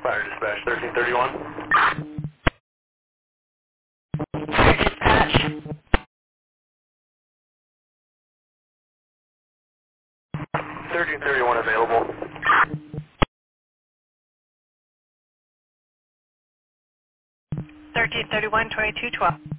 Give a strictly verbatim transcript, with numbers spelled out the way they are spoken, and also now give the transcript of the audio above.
Fire dispatch, thirteen thirty-one. Fire dispatch. thirteen thirty-one available. thirteen thirty-one, twenty-two twelve.